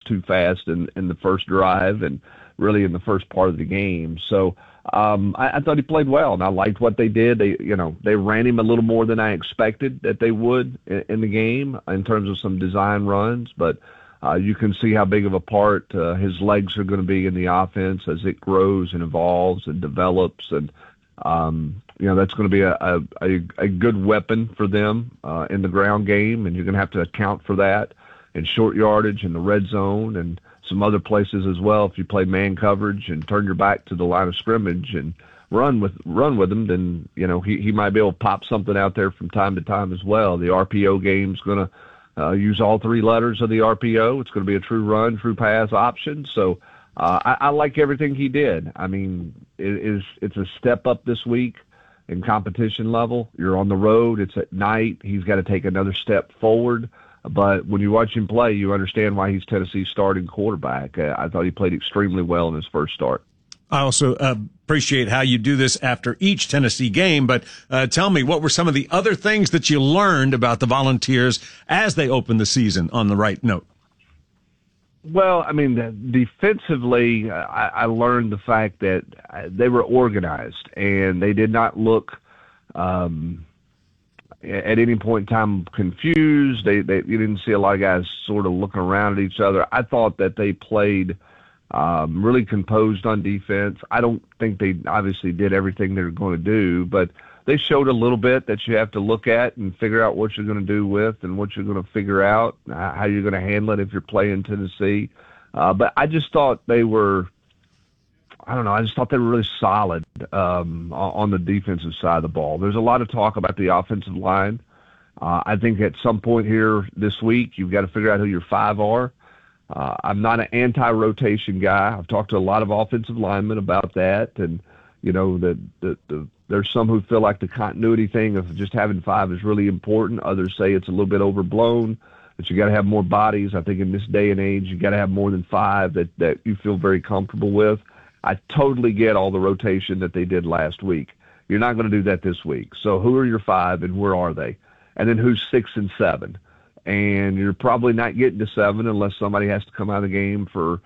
too fast in the first drive and really in the first part of the game. So I thought he played well, and I liked what they did. They ran him a little more than I expected that they would in the game in terms of some design runs, but you can see how big of a part his legs are going to be in the offense as it grows and evolves and develops. And, that's going to be a good weapon for them in the ground game, and you're going to have to account for that in short yardage in the red zone and some other places as well. If you play man coverage and turn your back to the line of scrimmage and run with him, then, he might be able to pop something out there from time to time as well. The RPO game's going to use all three letters of the RPO. It's going to be a true run, true pass option. So I like everything he did. I mean, it's a step up this week in competition level. You're on the road. It's at night. He's got to take another step forward. But when you watch him play, you understand why he's Tennessee's starting quarterback. I thought he played extremely well in his first start. I also appreciate how you do this after each Tennessee game, but tell me, what were some of the other things that you learned about the Volunteers as they opened the season on the right note? Well, I mean, defensively, I learned the fact that they were organized, and they did not look at any point in time confused. You didn't see a lot of guys sort of looking around at each other. I thought that they played really composed on defense. I don't think they obviously did everything they were going to do, but they showed a little bit that you have to look at and figure out what you're going to do with and what you're going to figure out, how you're going to handle it if you're playing Tennessee. But I just thought they were – I just thought they were really solid on the defensive side of the ball. There's a lot of talk about the offensive line. I think at some point here this week you've got to figure out who your five are. I'm not an anti-rotation guy. I've talked to a lot of offensive linemen about that, and there's some who feel like the continuity thing of just having five is really important. Others say it's a little bit overblown, that you got to have more bodies. I think in this day and age, you got to have more than five that you feel very comfortable with. I totally get all the rotation that they did last week. You're not going to do that this week. So who are your five and where are they? And then who's 6 and 7? And you're probably not getting to 7 unless somebody has to come out of the game for,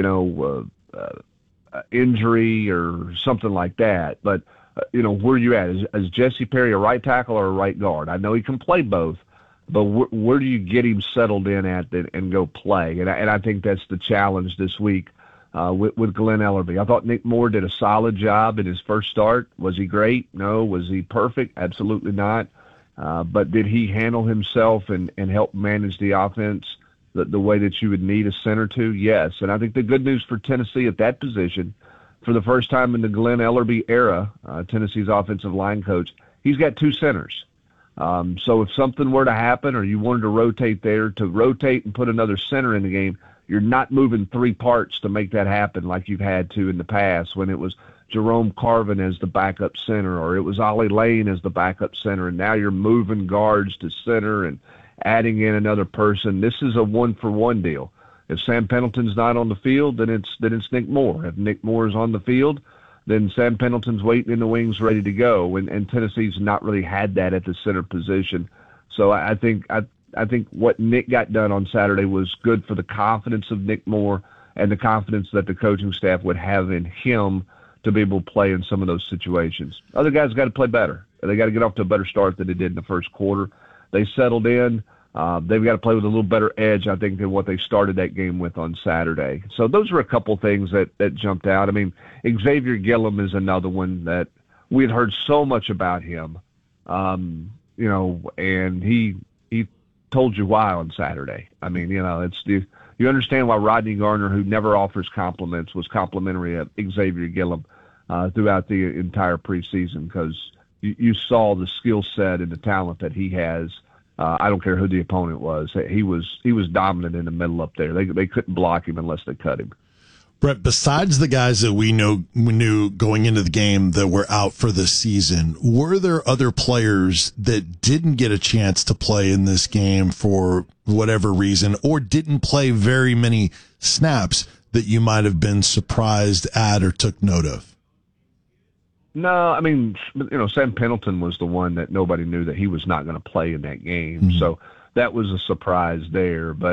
injury or something like that. But, where are you at? Is Jesse Perry a right tackle or a right guard? I know he can play both, but where do you get him settled in at and go play? And I think that's the challenge this week with Glenn Ellerbe. I thought Nick Moore did a solid job in his first start. Was he great? No. Was he perfect? Absolutely not. But did he handle himself and help manage the offense the way that you would need a center to? Yes. And I think the good news for Tennessee at that position, for the first time in the Glenn Ellerbe era, Tennessee's offensive line coach, he's got 2 centers. So if something were to happen or you wanted to rotate there, to rotate and put another center in the game, you're not moving 3 parts to make that happen like you've had to in the past when it was Jerome Carvin as the backup center or it was Ollie Lane as the backup center, and now you're moving guards to center and adding in another person. This is a 1-for-1 deal. If Sam Pendleton's not on the field, then it's Nick Moore. If Nick Moore is on the field, then Sam Pendleton's waiting in the wings ready to go, and Tennessee's not really had that at the center position. So I think what Nick got done on Saturday was good for the confidence of Nick Moore and the confidence that the coaching staff would have in him to be able to play in some of those situations. Other guys got to play better. They got to get off to a better start than they did in the first quarter. They settled in. They've got to play with a little better edge, I think, than what they started that game with on Saturday. So those were a couple things that jumped out. I mean, Xavier Gillum is another one that we had heard so much about him, and he told you why on Saturday. I mean, you understand why Rodney Garner, who never offers compliments, was complimentary of Xavier Gillum throughout the entire preseason, because you saw the skill set and the talent that he has. I don't care who the opponent was. He was dominant in the middle up there. They couldn't block him unless they cut him. Brett, besides the guys that we knew going into the game that were out for the season, were there other players that didn't get a chance to play in this game for whatever reason, or didn't play very many snaps that you might have been surprised at or took note of? No, I mean, Sam Pendleton was the one that nobody knew that he was not going to play in that game. Mm-hmm. So that was a surprise there. But,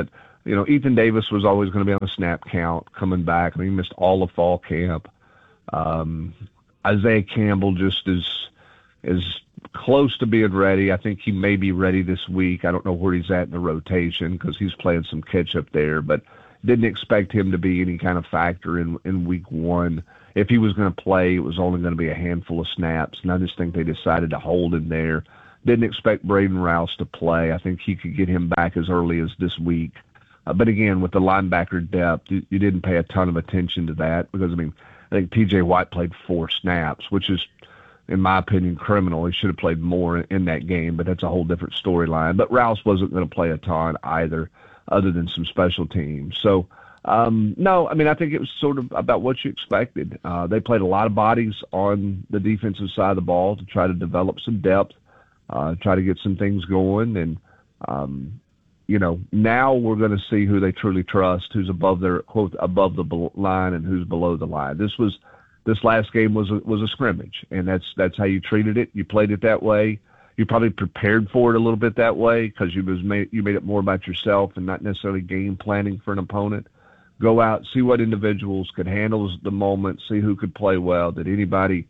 Ethan Davis was always going to be on the snap count coming back. I mean, he missed all of fall camp. Isaiah Campbell just is close to being ready. I think he may be ready this week. I don't know where he's at in the rotation because he's playing some catch up there, but didn't expect him to be any kind of factor in week one. If he was going to play, it was only going to be a handful of snaps, and I just think they decided to hold him there. Didn't expect Braden Rouse to play. I think he could get him back as early as this week. But again, with the linebacker depth, you didn't pay a ton of attention to that because, I think T.J. White played 4 snaps, which is, in my opinion, criminal. He should have played more in that game, but that's a whole different storyline. But Rouse wasn't going to play a ton either, other than some special teams. So, no, I think it was sort of about what you expected. They played a lot of bodies on the defensive side of the ball to try to develop some depth, try to get some things going. And, now we're going to see who they truly trust, who's above their quote above the line and who's below the line. This last game was a scrimmage, and that's how you treated it. You played it that way. You probably prepared for it a little bit that way because you made it more about yourself and not necessarily game planning for an opponent. Go out, see what individuals could handle the moment, see who could play well. Did anybody,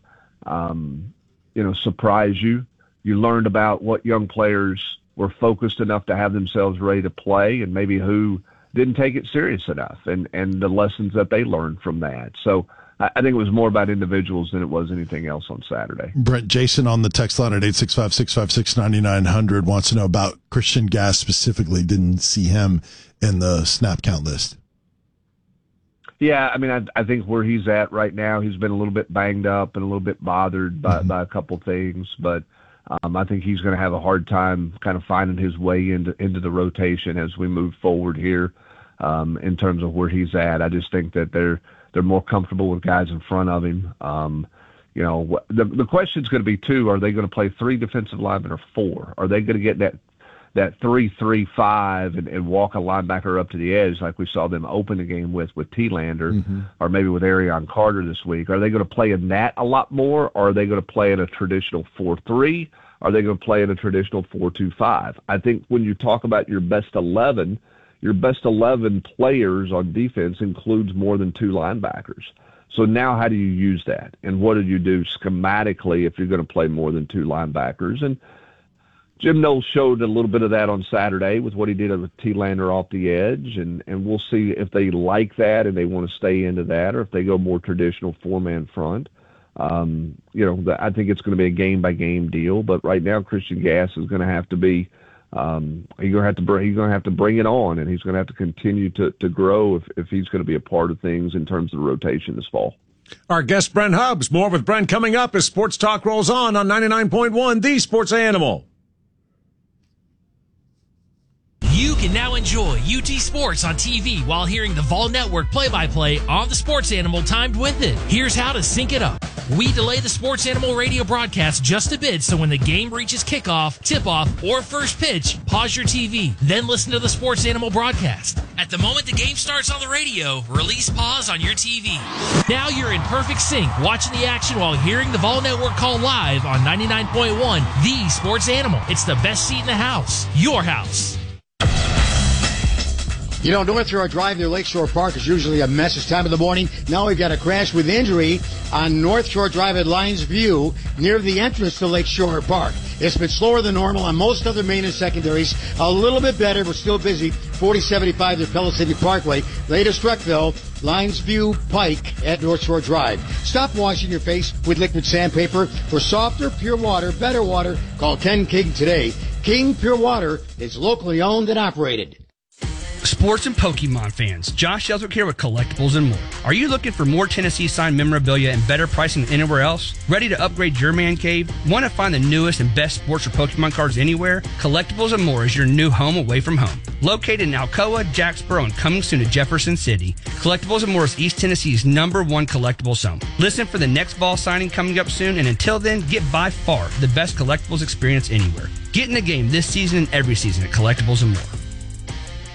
surprise you? You learned about what young players were focused enough to have themselves ready to play, and maybe who didn't take it serious enough, and the lessons that they learned from that. So I think it was more about individuals than it was anything else on Saturday. Brent, Jason on the text line at 865-656-9900 wants to know about Christian Gass specifically. Didn't see him in the snap count list. Yeah, I think where he's at right now, he's been a little bit banged up and a little bit bothered by a couple things, but I think he's going to have a hard time kind of finding his way into the rotation as we move forward here in terms of where he's at. I just think that they're more comfortable with guys in front of him. The question's going to be, too, are they going to play 3 defensive linemen or 4? Are they going to get that 3-3-5 and walk a linebacker up to the edge like we saw them open the game with T-Lander or maybe with Arion Carter this week? Are they going to play in that a lot more, or are they going to play in a traditional 4-3? Are they going to play in a traditional 4-2-5? I think when you talk about your best 11 players on defense includes more than 2 linebackers. So now how do you use that? And what do you do schematically if you're going to play more than 2 linebackers? And Jim Knowles showed a little bit of that on Saturday with what he did with T-Lander off the edge, and we'll see if they like that and they want to stay into that, or if they go more traditional 4-man front. I think it's going to be a game-by-game deal, but right now Christian Gass is going to have to be he's going to have to bring it on, and he's going to have to continue to grow if he's going to be a part of things in terms of the rotation this fall. Our guest, Brent Hubbs. More with Brent coming up as Sports Talk rolls on 99.1, the Sports Animal. You can now enjoy UT Sports on TV while hearing the Vol Network play-by-play on the Sports Animal timed with it. Here's how to sync it up. We delay the Sports Animal radio broadcast just a bit, so when the game reaches kickoff, tip-off, or first pitch, pause your TV, then listen to the Sports Animal broadcast. At the moment the game starts on the radio, release pause on your TV. Now you're in perfect sync, watching the action while hearing the Vol Network call live on 99.1, the Sports Animal. It's the best seat in the house. Your house. North Shore Drive near Lakeshore Park is usually a mess this time of the morning. Now we've got a crash with injury on North Shore Drive at Lions View near the entrance to Lakeshore Park. It's been slower than normal on most other main and secondaries. A little bit better, but still busy. 4075 to Pella City Parkway. Latest wreck, though, Lions View Pike at North Shore Drive. Stop washing your face with liquid sandpaper. For softer, pure water, better water, call Ken King today. King Pure Water is locally owned and operated. Sports and Pokemon fans, Josh Ellsworth here with Collectibles and More. Are you looking for more Tennessee signed memorabilia and better pricing than anywhere else? Ready to upgrade your man cave? Want to find the newest and best sports or Pokemon cards anywhere? Collectibles and More is your new home away from home. Located in Alcoa, Jacksboro, and coming soon to Jefferson City, Collectibles and More is East Tennessee's #1 collectibles home. Listen for the next ball signing coming up soon, and until then, get by far the best collectibles experience anywhere. Get in the game this season and every season at Collectibles and More.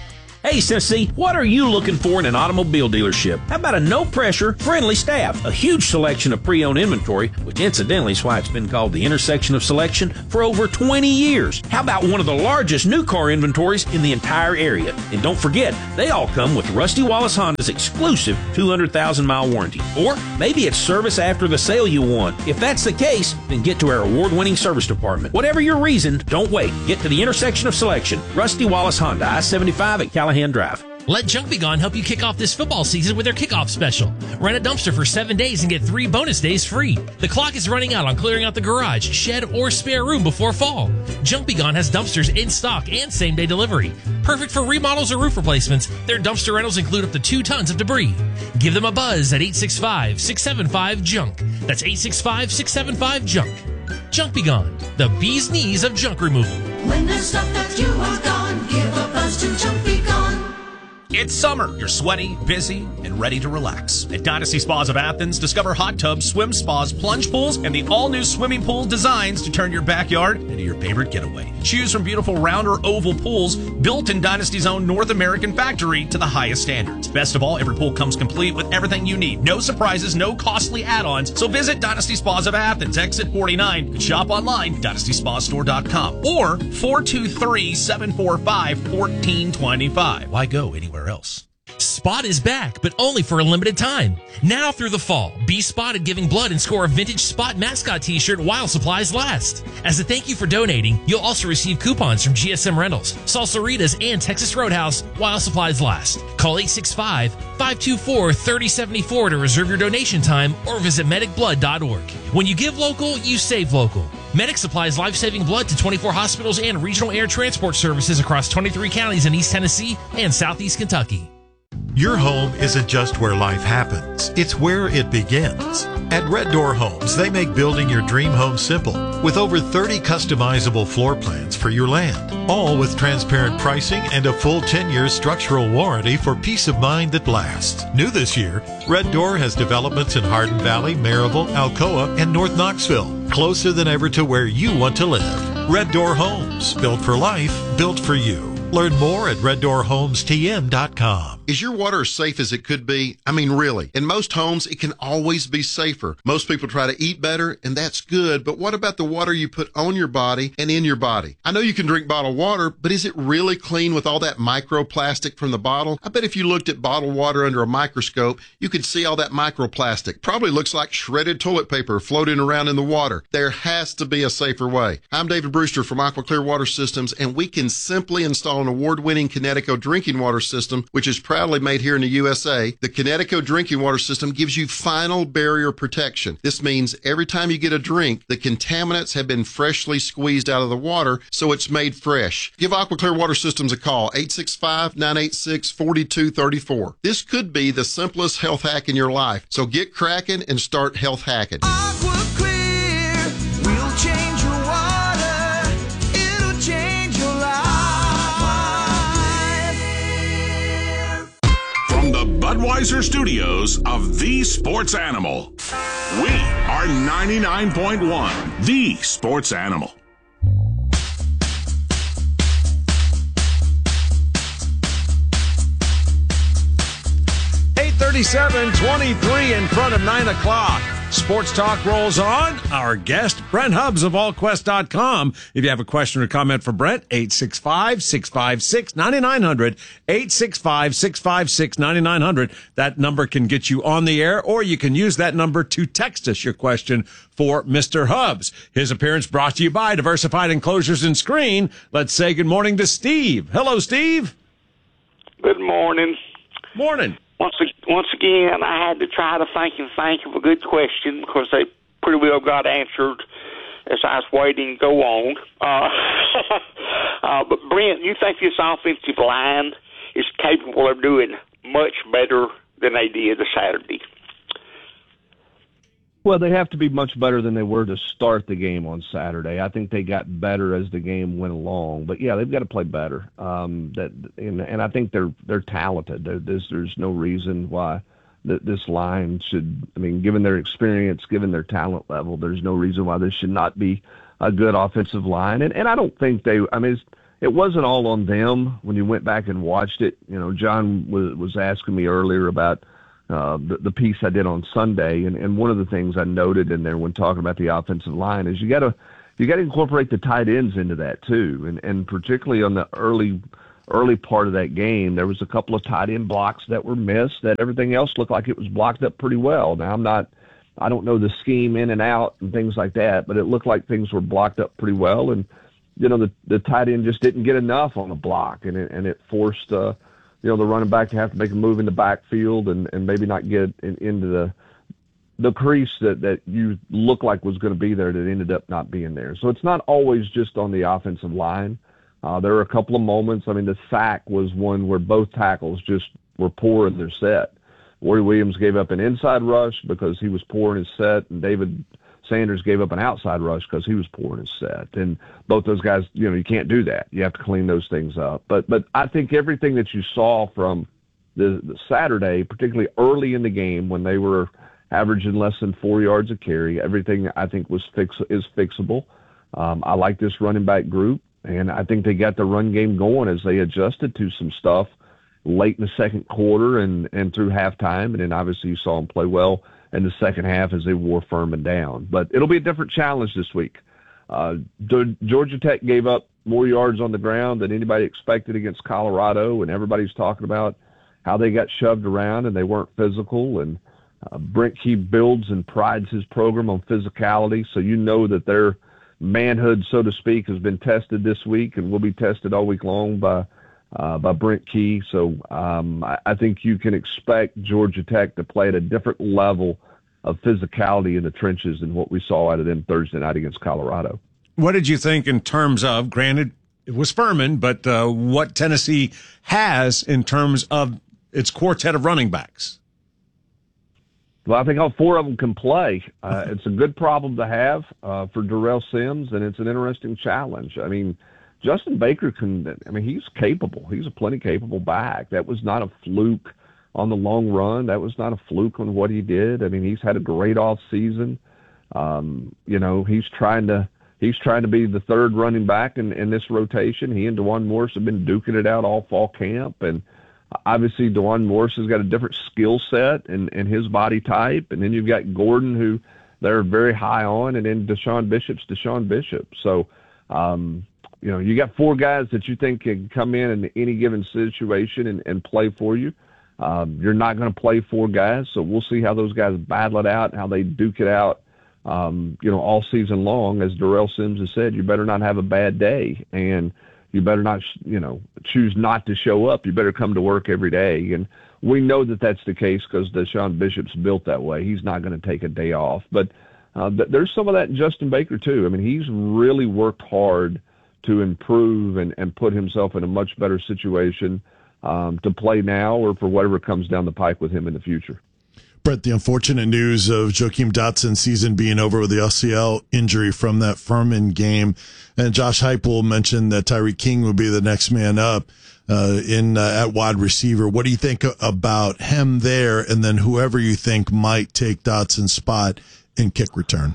Hey, Tennessee, what are you looking for in an automobile dealership? How about a no-pressure, friendly staff, a huge selection of pre-owned inventory, which incidentally is why it's been called the intersection of selection for over 20 years. How about one of the largest new car inventories in the entire area? And don't forget, they all come with Rusty Wallace Honda's exclusive 200,000-mile warranty. Or maybe it's service after the sale you want. If that's the case, then get to our award-winning service department. Whatever your reason, don't wait. Get to the intersection of selection. Rusty Wallace Honda, I-75 at Callahan Drive. Let Junk Be Gone help you kick off this football season with their kickoff special. Rent a dumpster for 7 days and get 3 bonus days free. The clock is running out on clearing out the garage, shed, or spare room before fall. Junk Be Gone has dumpsters in stock and same-day delivery. Perfect for remodels or roof replacements, their dumpster rentals include up to 2 tons of debris. Give them a buzz at 865-675-JUNK. That's 865-675-JUNK. Junk Be Gone, the bee's knees of junk removal. When there's stuff that you want gone, give a buzz to Junk Be Gone. It's summer. You're sweaty, busy, and ready to relax. At Dynasty Spas of Athens, discover hot tubs, swim spas, plunge pools, and the all-new swimming pool designs to turn your backyard into your favorite getaway. Choose from beautiful round or oval pools built in Dynasty's own North American factory to the highest standards. Best of all, every pool comes complete with everything you need. No surprises, no costly add-ons. So visit Dynasty Spas of Athens, exit 49, and shop online, DynastySpaStore.com, or 423-745-1425. Why go anywhere else? Spot is back, but only for a limited time. Now through the fall, be spotted giving blood and score a vintage Spot mascot t-shirt while supplies last. As a thank you for donating, you'll also receive coupons from GSM Rentals, Salsaritas, and Texas Roadhouse while supplies last. Call 865-524-3074 to reserve your donation time or visit medicblood.org. When you give local, you save local. Medic supplies life-saving blood to 24 hospitals and regional air transport services across 23 counties in East Tennessee and Southeast Kentucky. Your home isn't just where life happens, it's where it begins. At Red Door Homes, they make building your dream home simple with over 30 customizable floor plans for your land, all with transparent pricing and a full 10-year structural warranty for peace of mind that lasts. New this year, Red Door has developments in Hardin Valley, Maryville, Alcoa, and North Knoxville, closer than ever to where you want to live. Red Door Homes, built for life, built for you. Learn more at reddoorhomestm.com. Is your water as safe as it could be? I mean, really. In most homes, it can always be safer. Most people try to eat better, and that's good, but what about the water you put on your body and in your body? I know you can drink bottled water, but is it really clean with all that microplastic from the bottle? I bet if you looked at bottled water under a microscope, you could see all that microplastic. Probably looks like shredded toilet paper floating around in the water. There has to be a safer way. I'm David Brewster from Aqua Clear Water Systems, and we can simply install an award-winning Connecticut drinking water system, which is proudly made here in the USA. The Connecticut drinking water system gives you final barrier protection. This means every time you get a drink, the contaminants have been freshly squeezed out of the water, so it's made fresh. Give Aqua Clear Water Systems a call, 865-986-4234. This could be the simplest health hack in your life, so get cracking and start health hacking. Aqua Clear will change your water. It'll change your life. From the Budweiser studios of The Sports Animal, we are 99.1 The Sports Animal. .23 in front of 9 o'clock. Sports Talk rolls on. Our guest, Brent Hubbs of AllQuest.com. If you have a question or comment for Brent, 865-656-9900, 865-656-9900. That number can get you on the air, or you can use that number to text us your question for Mr. Hubbs. His appearance brought to you by Diversified Enclosures and Screen. Let's say good morning to Steve. Hello, Steve. Good morning. Morning. Once again, I had to try to think of a good question because they pretty well got answered as I was waiting to go on. But Brent, you think this offensive line is capable of doing much better than they did this Saturday? Well, they have to be much better than they were to start the game on Saturday. I think they got better as the game went along, but yeah, they've got to play better. And I think they're talented. There's no reason why this line should. I mean, given their experience, given their talent level, there's no reason why this should not be a good offensive line. And I don't think they. I mean, it wasn't all on them when you went back and watched it. You know, John was asking me earlier about the piece I did on Sunday, and one of the things I noted in there when talking about the offensive line is you got to incorporate the tight ends into that too, and particularly on the early part of that game, there was a couple of tight end blocks that were missed. That everything else looked like it was blocked up pretty well. Now I don't know the scheme in and out and things like that, but it looked like things were blocked up pretty well, and you know the tight end just didn't get enough on the block, and it forced the running back to have to make a move in the backfield and maybe not get into the crease that you look like was going to be there that ended up not being there. So it's not always just on the offensive line. There were a couple of moments. I mean, the sack was one where both tackles just were poor in their set. Warrie Williams gave up an inside rush because he was poor in his set, and David Sanders gave up an outside rush because he was poor in his set. And both those guys, you can't do that. You have to clean those things up. But I think everything that you saw from the Saturday, particularly early in the game when they were averaging less than 4 yards a carry, everything I think is fixable. I like this running back group, and I think they got the run game going as they adjusted to some stuff late in the second quarter and through halftime. And then obviously you saw them play well in the second half as they wore Furman down. But it'll be a different challenge this week. Georgia Tech gave up more yards on the ground than anybody expected against Colorado, and everybody's talking about how they got shoved around and they weren't physical. And Brent Key builds and prides his program on physicality, so you know that their manhood, so to speak, has been tested this week and will be tested all week long by Brent Key. So I think you can expect Georgia Tech to play at a different level of physicality in the trenches than what we saw out of them Thursday night against Colorado. What did you think in terms of, granted, it was Furman, but what Tennessee has in terms of its quartet of running backs? Well, I think all four of them can play. It's a good problem to have for Darrell Sims, and it's an interesting challenge. I mean, Justin Baker he's capable. He's a plenty capable back. That was not a fluke on the long run. That was not a fluke on what he did. I mean, he's had a great off season. He's trying to be the third running back in this rotation. He and DeJuan Morris have been duking it out all fall camp, and obviously DeJuan Morris has got a different skill set and his body type. And then you've got Gordon, who they're very high on, and then Deshaun Bishop. So, you got four guys that you think can come in any given situation and play for you. You're not going to play four guys, so we'll see how those guys battle it out and how they duke it out, all season long. As Darrell Sims has said, you better not have a bad day, and you better not, choose not to show up. You better come to work every day. And we know that that's the case because Deshaun Bishop's built that way. He's not going to take a day off. But there's some of that in Justin Baker, too. I mean, he's really worked hard to improve and put himself in a much better situation to play now or for whatever comes down the pike with him in the future. Brett, the unfortunate news of Joakim Dotson's season being over with the LCL injury from that Furman game. And Josh Heupel mentioned that Tyreek King would be the next man up at wide receiver. What do you think about him there? And then whoever you think might take Dotson's spot in kick return?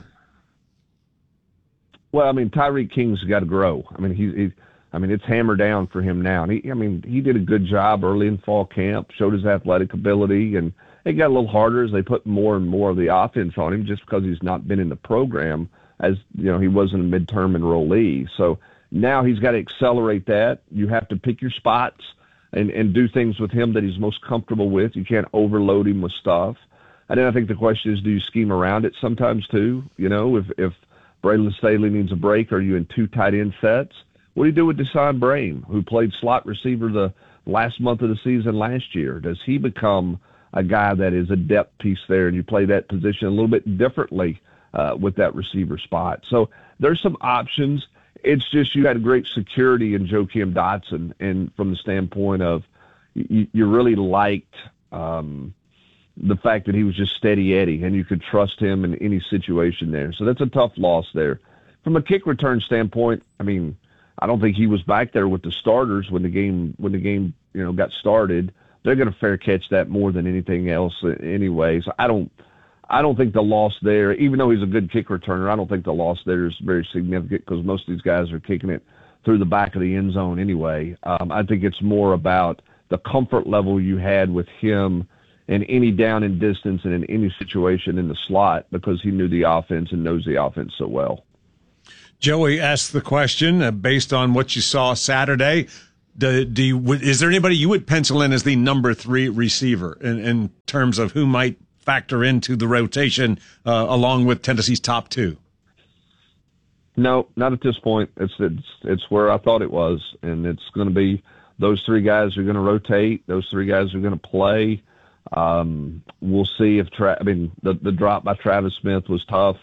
Well, I mean, Tyreek King's got to grow. I mean, it's hammer down for him now. And he did a good job early in fall camp, showed his athletic ability, and it got a little harder as they put more and more of the offense on him just because he's not been in the program as, he wasn't a midterm enrollee. So now he's got to accelerate that. You have to pick your spots and do things with him that he's most comfortable with. You can't overload him with stuff. And then I think the question is, do you scheme around it sometimes too? If Braylon Staley needs a break, are you in two tight end sets? What do you do with Deshaun Brame, who played slot receiver the last month of the season last year? Does he become a guy that is a depth piece there, and you play that position a little bit differently with that receiver spot? So there's some options. It's just you had great security in Joakim Dotson, and from the standpoint of you really liked the fact that he was just steady Eddie, and you could trust him in any situation there. So that's a tough loss there. From a kick return standpoint, I don't think he was back there with the starters when the game got started. They're going to fair catch that more than anything else anyway. So I don't think the loss there, even though he's a good kick returner, I don't think the loss there is very significant because most of these guys are kicking it through the back of the end zone anyway. I think it's more about the comfort level you had with him in any down and distance and in any situation in the slot, because he knew the offense and knows the offense so well. Joey asked the question based on what you saw Saturday. Is there anybody you would pencil in as the number 3 receiver in terms of who might factor into the rotation along with Tennessee's top 2? No, not at this point. It's where I thought it was, and it's going to be those 3 guys are going to rotate. Those 3 guys are going to play. We'll see if the drop by Travis Smith was tough.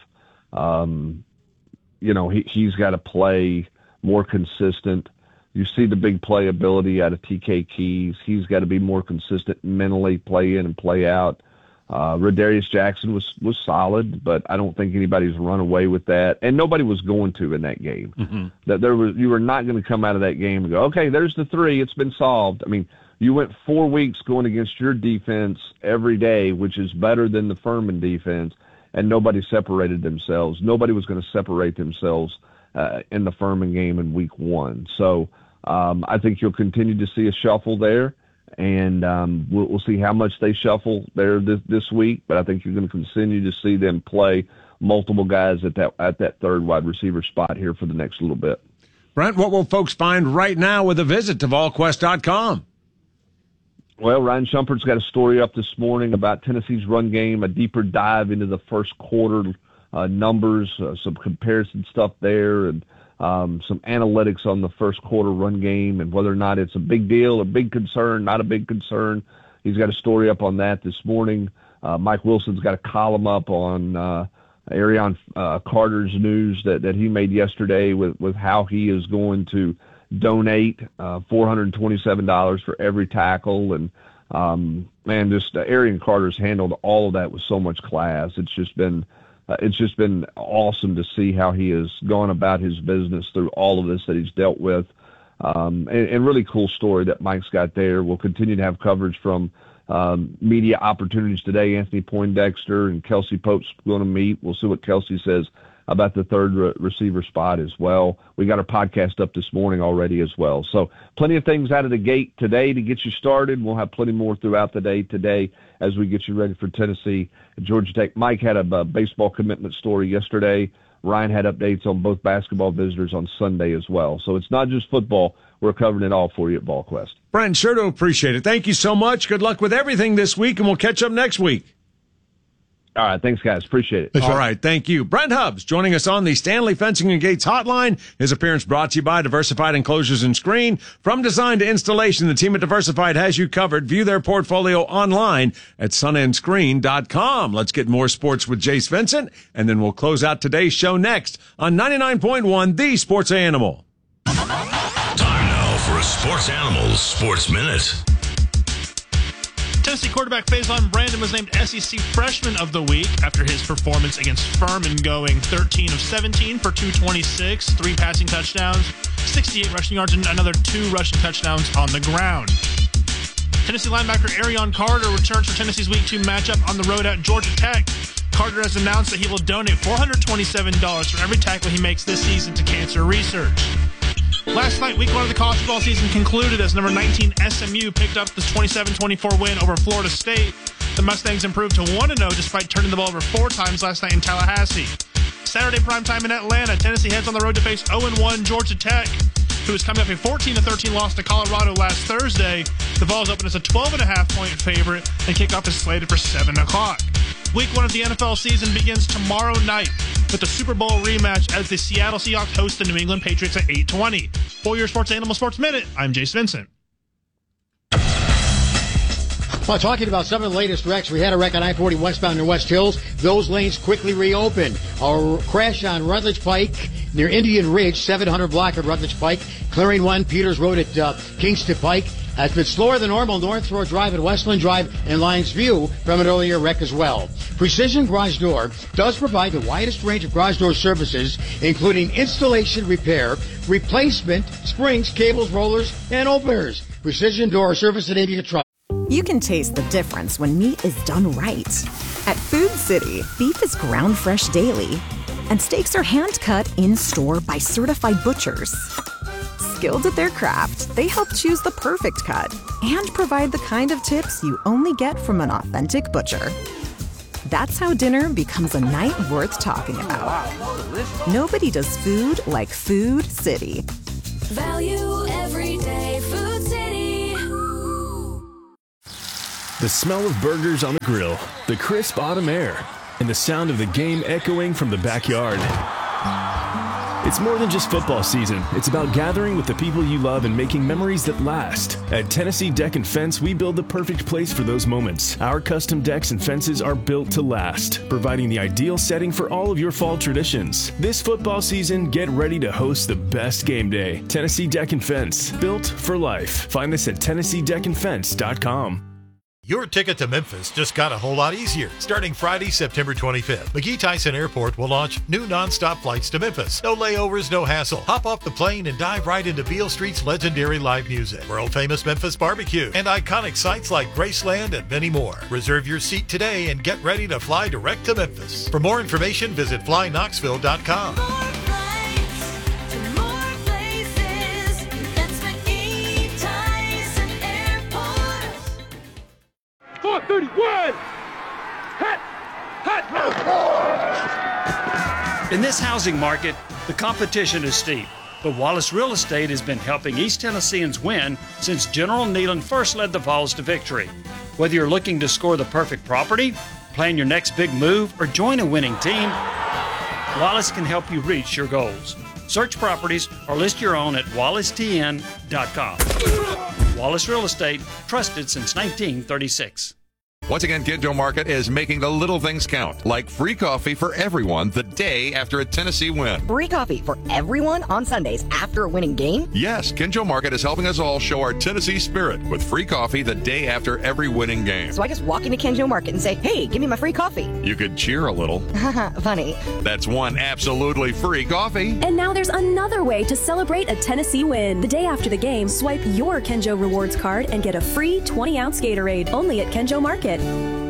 He's got to play more consistent. You see the big playability out of TK Keys. He's got to be more consistent mentally, play in and play out. Radarius Jackson was solid, but I don't think anybody's run away with that, and nobody was going to in that game. Mm-hmm. You were not going to come out of that game and go, okay, there's the 3, it's been solved. I mean, you went 4 weeks going against your defense every day, which is better than the Furman defense, and nobody separated themselves. Nobody was going to separate themselves in the Furman game in week 1. So I think you'll continue to see a shuffle there, and we'll see how much they shuffle there this week. But I think you're going to continue to see them play multiple guys at that 3rd wide receiver spot here for the next little bit. Brent, what will folks find right now with a visit to VolQuest.com? Well, Ryan Shumpert's got a story up this morning about Tennessee's run game, a deeper dive into the first quarter numbers, some comparison stuff there, and some analytics on the first quarter run game and whether or not it's a big deal, a big concern, not a big concern. He's got a story up on that this morning. Mike Wilson's got a column up on Arion Carter's news that he made yesterday with how he is going to donate $427 for every tackle. And Arion Carter's handled all of that with so much class. It's just been awesome to see how he has gone about his business through all of this that he's dealt with. And really cool story that Mike's got there. We'll continue to have coverage from media opportunities today. Anthony Poindexter and Kelsey Pope's going to meet. We'll see what Kelsey says about the 3rd receiver spot as well. We got our podcast up this morning already as well. So plenty of things out of the gate today to get you started. We'll have plenty more throughout the day today as we get you ready for Tennessee and Georgia Tech. Mike had a baseball commitment story yesterday. Ryan had updates on both basketball visitors on Sunday as well. So it's not just football. We're covering it all for you at VolQuest. Brent, sure do appreciate it. Thank you so much. Good luck with everything this week, and we'll catch up next week. All right. Thanks, guys. Appreciate it. All right. Thank you. Brent Hubbs joining us on the Stanley Fencing and Gates hotline. His appearance brought to you by Diversified Enclosures and Screen. From design to installation, the team at Diversified has you covered. View their portfolio online at sunandscreen.com. Let's get more sports with Jace Vincent, and then we'll close out today's show next on 99.1 The Sports Animal. Time now for a Sports Animals Sports Minute. Tennessee quarterback Faison Brandon was named SEC Freshman of the Week after his performance against Furman, going 13 of 17 for 226, 3 passing touchdowns, 68 rushing yards, and another 2 rushing touchdowns on the ground. Tennessee linebacker Arion Carter returns for Tennessee's Week 2 matchup on the road at Georgia Tech. Carter has announced that he will donate $427 for every tackle he makes this season to cancer research. Last night, Week 1 of the college football season concluded as number 19 SMU picked up this 27-24 win over Florida State. The Mustangs improved to 1-0 despite turning the ball over 4 times last night in Tallahassee. Saturday primetime in Atlanta, Tennessee heads on the road to face 0-1 Georgia Tech, who is coming off a 14-13 loss to Colorado last Thursday. The Vols open as a 12.5-point favorite, and kickoff is slated for 7 o'clock. Week 1 of the NFL season begins tomorrow night with the Super Bowl rematch as the Seattle Seahawks host the New England Patriots at 8:20. For your Sports Animal Sports Minute, I'm Jace Vincent. Well, talking about some of the latest wrecks, we had a wreck on I-40 westbound in West Hills. Those lanes quickly reopened. A crash on Rutledge Pike near Indian Ridge, 700 block of Rutledge Pike, clearing 1 Peters Road at Kingston Pike. Has been slower than normal North Shore Drive and Westland Drive and Lions View from an earlier wreck as well. Precision Garage Door does provide the widest range of garage door services, including installation, repair, replacement, springs, cables, rollers, and openers. Precision Door Service and Avian Truck. You can taste the difference when meat is done right. At Food City, beef is ground fresh daily, and steaks are hand cut in store by certified butchers. skilled at their craft, they help choose the perfect cut and provide the kind of tips you only get from an authentic butcher. That's how dinner becomes a night worth talking about. Nobody does food like Food City. Value every day, Food City. The smell of burgers on the grill, the crisp autumn air, and the sound of the game echoing from the backyard. It's more than just football season. It's about gathering with the people you love and making memories that last. At Tennessee Deck and Fence, we build the perfect place for those moments. Our custom decks and fences are built to last, providing the ideal setting for all of your fall traditions. This football season, get ready to host the best game day. Tennessee Deck and Fence, built for life. Find us at TennesseeDeckandFence.com. Your ticket to Memphis just got a whole lot easier. Starting Friday, September 25th, McGee Tyson Airport will launch new nonstop flights to Memphis. No layovers, no hassle. Hop off the plane and dive right into Beale Street's legendary live music, world-famous Memphis barbecue, and iconic sites like Graceland and many more. Reserve your seat today and get ready to fly direct to Memphis. For more information, visit flyknoxville.com. 431! In this housing market, the competition is steep, but Wallace Real Estate has been helping East Tennesseans win since General Neyland first led the Vols to victory. Whether you're looking to score the perfect property, plan your next big move, or join a winning team, Wallace can help you reach your goals. Search properties or list your own at wallacetn.com. Wallace Real Estate, trusted since 1936. Once again, Kinjo Market is making the little things count, like free coffee for everyone the day after a Tennessee win. Free coffee for everyone on Sundays after a winning game? Yes, Kinjo Market is helping us all show our Tennessee spirit with free coffee the day after every winning game. So I just walk into Kinjo Market and say, hey, give me my free coffee. You could cheer a little. Funny. That's one absolutely free coffee. And now there's another way to celebrate a Tennessee win. The day after the game, swipe your Kinjo Rewards card and get a free 20-ounce Gatorade only at Kinjo Market.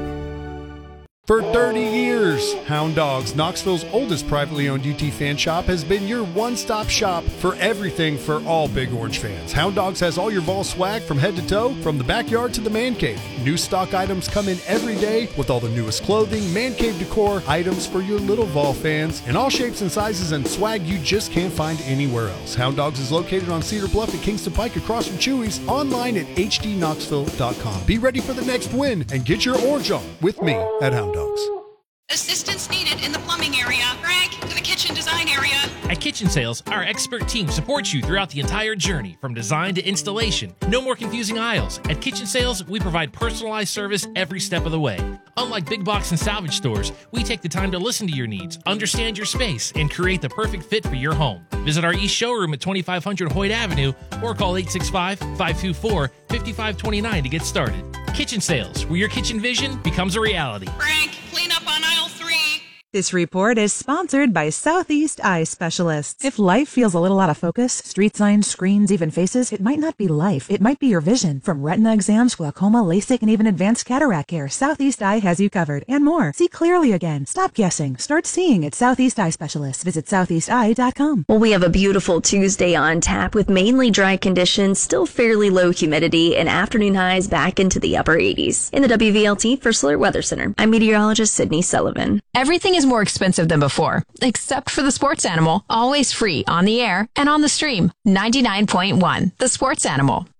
For 30 years, Hound Dogs, Knoxville's oldest privately owned UT fan shop, has been your one-stop shop for everything for all Big Orange fans. Hound Dogs has all your Vol swag from head to toe, from the backyard to the man cave. New stock items come in every day with all the newest clothing, man cave decor, items for your little Vol fans, in all shapes and sizes, and swag you just can't find anywhere else. Hound Dogs is located on Cedar Bluff at Kingston Pike across from Chewy's, online at hdknoxville.com. Be ready for the next win and get your orange on with me at Hound Dogs. Assistance needed in the plumbing area. Greg, to the kitchen design area. At Kitchen Sales, our expert team supports you throughout the entire journey, from design to installation. No more confusing aisles. At Kitchen Sales, we provide personalized service every step of the way. Unlike big box and salvage stores, we take the time to listen to your needs, understand your space, and create the perfect fit for your home. Visit our East showroom at 2500 Hoyt Avenue or call 865-524-5529 to get started. Kitchen Sales, where your kitchen vision becomes a reality. Frank, clean up on aisle 3. This report is sponsored by Southeast Eye Specialists. If life feels a little out of focus, street signs, screens, even faces, it might not be life. It might be your vision. From retina exams, glaucoma, LASIK, and even advanced cataract care, Southeast Eye has you covered. And more. See clearly again. Stop guessing. Start seeing at Southeast Eye Specialists. Visit southeasteye.com. Well, we have a beautiful Tuesday on tap with mainly dry conditions, still fairly low humidity, and afternoon highs back into the upper 80s. In the WVLT First Alert Weather Center, I'm meteorologist Sydney Sullivan. Everything is more expensive than before, except for the Sports Animal, always free on the air and on the stream. 99.1, the Sports Animal.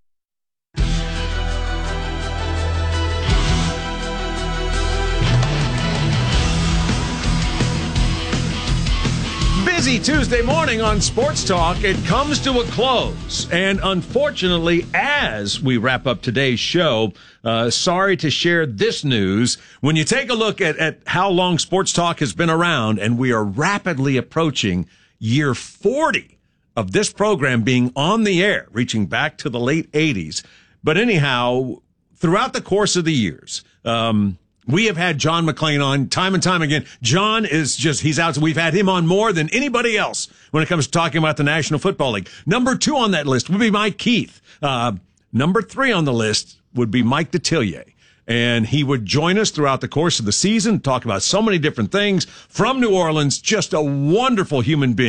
Busy Tuesday morning on Sports Talk. It comes to a close. And unfortunately, as we wrap up today's show, sorry to share this news. When you take a look at how long Sports Talk has been around, and we are rapidly approaching year 40 of this program being on the air, reaching back to the late 80s. But anyhow, throughout the course of the years, we have had John McClain on time and time again. John is he's out. We've had him on more than anybody else when it comes to talking about the National Football League. Number 2 on that list would be Mike Keith. Number 3 on the list would be Mike Detillier. And he would join us throughout the course of the season, talk about so many different things from New Orleans. Just a wonderful human being.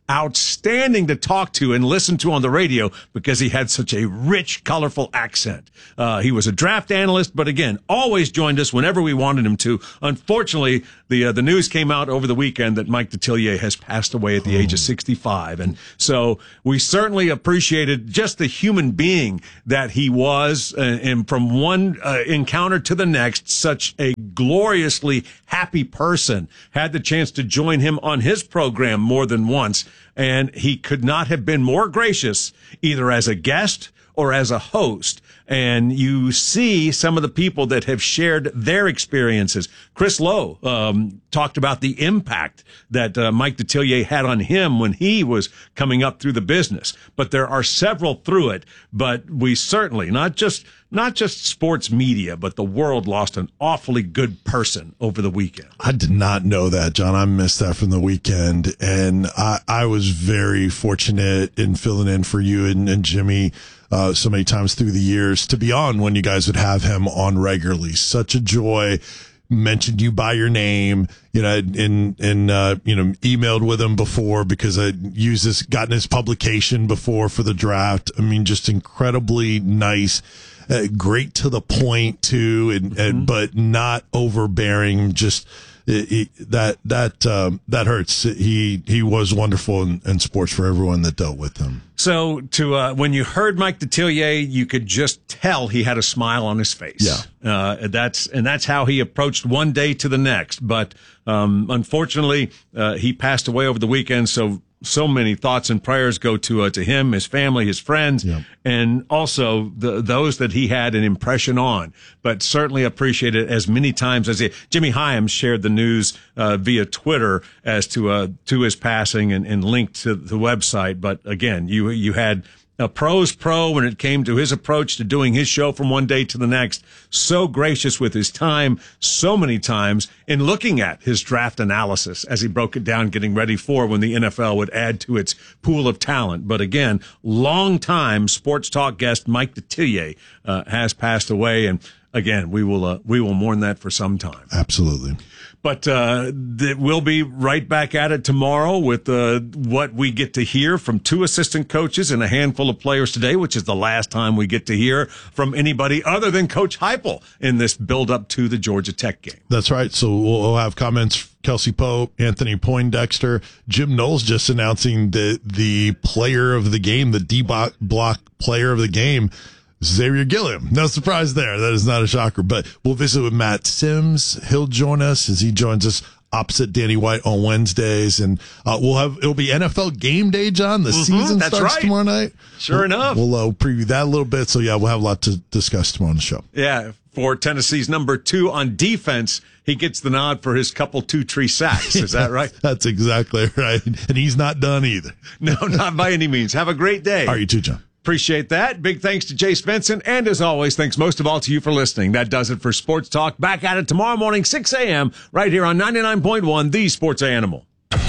outstanding to talk to and listen to on the radio because he had such a rich, colorful accent. He was a draft analyst, but again, always joined us whenever we wanted him to. Unfortunately, the news came out over the weekend that Mike Detillier has passed away at the age of 65. And so we certainly appreciated just the human being that he was, and from one encounter to the next, such a gloriously happy person. Had the chance to join him on his program more than once, and he could not have been more gracious either as a guest or as a host. And you see some of the people that have shared their experiences. Chris Lowe talked about the impact that Mike Detillier had on him when he was coming up through the business. But there are several through it. But we certainly, not just sports media, but the world lost an awfully good person over the weekend. I did not know that, John. I missed that from the weekend. And I was very fortunate in filling in for you and Jimmy so many times through the years to be on when you guys would have him on regularly. Such a joy. Mentioned you by your name, emailed with him before because I gotten his publication before for the draft. I mean, just incredibly nice, great to the point too, but not overbearing. Just that hurts. He was wonderful in sports for everyone that dealt with him. So when you heard Mike Detillier, you could just tell he had a smile on his face. Yeah. That's how he approached one day to the next. But, unfortunately, he passed away over the weekend. So many thoughts and prayers go to him, his family, his friends, and also those that he had an impression on. But certainly appreciate it as many times as Jimmy Hyams shared the news via Twitter as to his passing and linked to the website. But again, you had a pro's pro when it came to his approach to doing his show from one day to the next. So gracious with his time, so many times in looking at his draft analysis as he broke it down, getting ready for when the NFL would add to its pool of talent. But again, long-time sports talk guest Mike Detillier has passed away, and again, we will mourn that for some time. Absolutely. But we'll be right back at it tomorrow with what we get to hear from two assistant coaches and a handful of players today, which is the last time we get to hear from anybody other than Coach Heupel in this build-up to the Georgia Tech game. That's right. So we'll have comments, Kelsey Pope, Anthony Poindexter, Jim Knowles just announcing the player of the game, the D-block player of the game, Xavier Gilliam. No surprise there. That is not a shocker. But we'll visit with Matt Sims. He'll join us as he joins us opposite Danny White on Wednesdays. And it'll be NFL game day, John. The season starts tomorrow night. Sure enough. We'll preview that a little bit. So, yeah, we'll have a lot to discuss tomorrow on the show. Yeah. For Tennessee's number 2 on defense, he gets the nod for his couple 2-3 sacks. Is that right? That's exactly right. And he's not done either. No, not by any means. Have a great day. All right, you too, John. Appreciate that. Big thanks to Jay Svensson. And as always, thanks most of all to you for listening. That does it for Sports Talk. Back at it tomorrow morning, 6 a.m., right here on 99.1, The Sports Animal.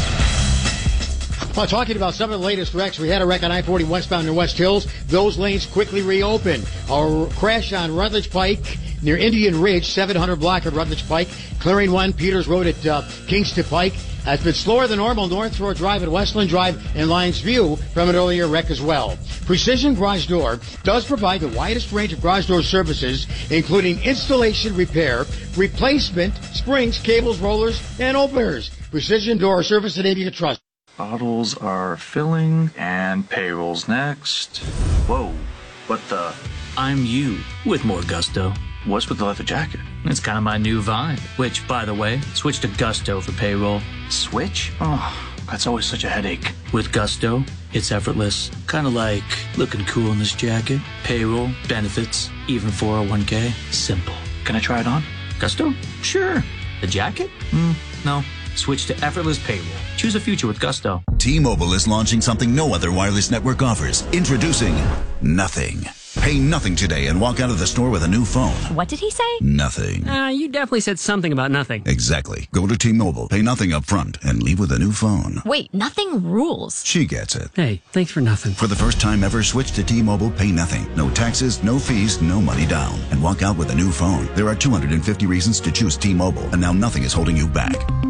Well, talking about some of the latest wrecks, we had a wreck on I-40 westbound in West Hills. Those lanes quickly reopened. A crash on Rutledge Pike near Indian Ridge, 700 block at Rutledge Pike. Clearing 1, Peters Road at Kingston Pike. Has been slower than normal North Shore Drive at Westland Drive and Lions View from an earlier wreck as well. Precision Garage Door does provide the widest range of garage door services, including installation, repair, replacement, springs, cables, rollers, and openers. Precision Door Service that you can trust. Bottles are filling and payroll's next. Whoa, what the? I'm you with more gusto. What's with the leather jacket? It's kind of my new vibe. Which, by the way, switch to Gusto for payroll. Switch? Oh, that's always such a headache. With Gusto, it's effortless. Kind of like looking cool in this jacket. Payroll, benefits, even 401k. Simple. Can I try it on? Gusto? Sure. The jacket? No. Switch to effortless payroll. Choose a future with Gusto. T-Mobile is launching something no other wireless network offers. Introducing Nothing. Pay nothing today and walk out of the store with a new phone. What did he say? Nothing. You definitely said something about nothing. Exactly. Go to T-Mobile, pay nothing up front, and leave with a new phone. Wait, nothing rules. She gets it. Hey, thanks for nothing. For the first time ever, switch to T-Mobile, pay nothing. No taxes, no fees, no money down. And walk out with a new phone. There are 250 reasons to choose T-Mobile, and now nothing is holding you back.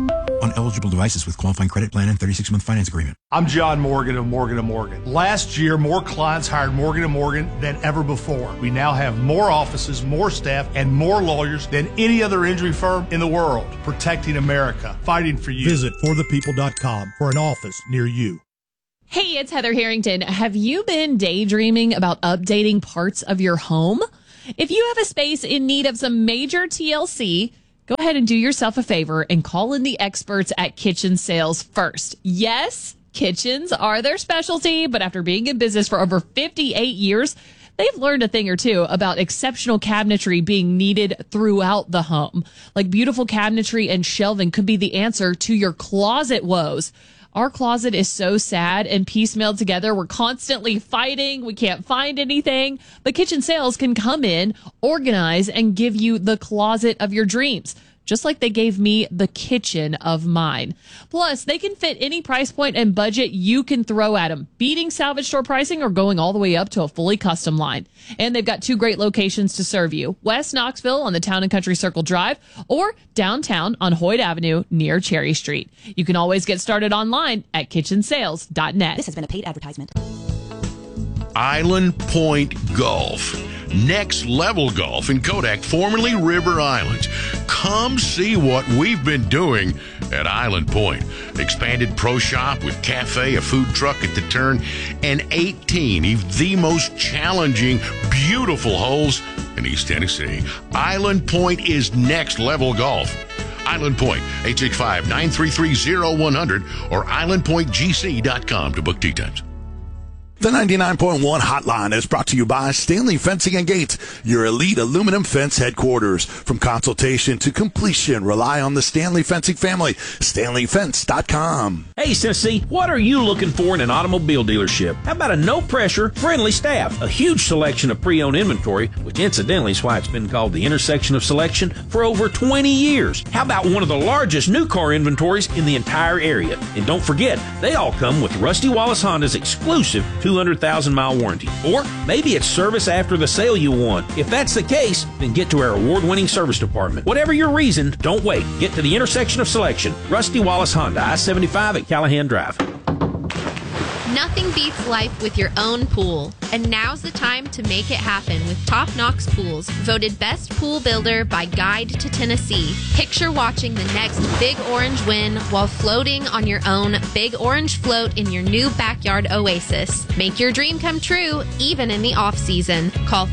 on eligible devices with qualifying credit plan and 36-month finance agreement. I'm John Morgan of Morgan & Morgan. Last year, more clients hired Morgan & Morgan than ever before. We now have more offices, more staff, and more lawyers than any other injury firm in the world. Protecting America. Fighting for you. Visit forthepeople.com for an office near you. Hey, it's Heather Harrington. Have you been daydreaming about updating parts of your home? If you have a space in need of some major TLC, go ahead and do yourself a favor and call in the experts at Kitchen Sales first. Yes, kitchens are their specialty, but after being in business for over 58 years, they've learned a thing or two about exceptional cabinetry being needed throughout the home. Like beautiful cabinetry and shelving could be the answer to your closet woes. Our closet is so sad and piecemealed together. We're constantly fighting. We can't find anything. But Kitchen Sales can come in, organize, and give you the closet of your dreams, just like they gave me the kitchen of mine. Plus, they can fit any price point and budget you can throw at them, beating salvage store pricing or going all the way up to a fully custom line. And they've got 2 great locations to serve you: West Knoxville on the Town and Country Circle Drive, or downtown on Hoyt Avenue near Cherry Street. You can always get started online at kitchensales.net. This has been a paid advertisement. Island Point Golf. Next Level Golf in Kodak, formerly River Islands. Come see what we've been doing at Island Point. Expanded pro shop with cafe, a food truck at the turn, and 18 of the most challenging, beautiful holes in East Tennessee. Island Point is Next Level Golf. Island Point, 865-933-0100 or islandpointgc.com to book tee times. The 99.1 Hotline is brought to you by Stanley Fencing and Gates, your elite aluminum fence headquarters. From consultation to completion, rely on the Stanley Fencing family. StanleyFence.com. Hey, Tennessee, what are you looking for in an automobile dealership? How about a no-pressure, friendly staff? A huge selection of pre-owned inventory, which incidentally is why it's been called the intersection of selection for over 20 years. How about one of the largest new car inventories in the entire area? And don't forget, they all come with Rusty Wallace Honda's exclusive 200,000-mile warranty. Or maybe it's service after the sale you want. If that's the case, then get to our award-winning service department. Whatever your reason, don't wait. Get to the intersection of selection. Rusty Wallace Honda, I-75 at Callahan Drive. Nothing beats life with your own pool. And now's the time to make it happen with Top Knox Pools, voted best pool builder by Guide to Tennessee. Picture watching the next Big Orange win while floating on your own Big Orange float in your new backyard oasis. Make your dream come true, even in the off-season. Call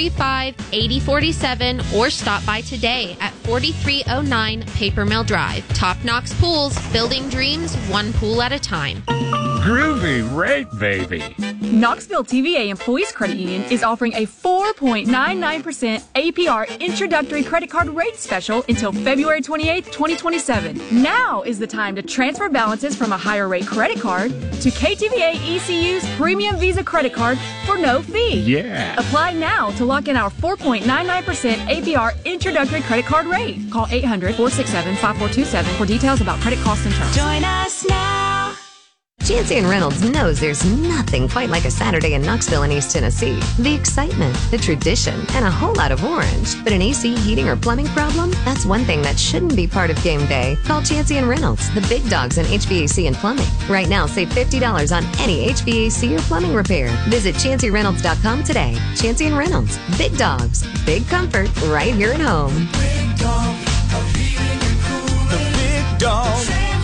335-8047 or stop by today at 4309 Paper Mill Drive. Top Knox Pools, building dreams one pool at a time. Groovy rate, baby. Knoxville TVA Employees Credit Union is offering a 4.99% APR introductory credit card rate special until February 28, 2027. Now is the time to transfer balances from a higher rate credit card to KTVA ECU's Premium Visa credit card for no fee. Yeah. Apply now to lock in our 4.99% APR introductory credit card rate. Call 800-467-5427 for details about credit costs and terms. Join us now. Jancy & Reynolds knows there's nothing quite like a Saturday in Knoxville and East Tennessee. The excitement, the tradition, and a whole lot of orange. But an AC, heating, or plumbing problem? That's one thing that shouldn't be part of game day. Call Jancy & Reynolds, the big dogs in HVAC and plumbing. Right now, save $50 on any HVAC or plumbing repair. Visit ChancyReynolds.com today. Jancy & Reynolds, big dogs, big comfort, right here at home. Big dog of heating and cooling. The big dog.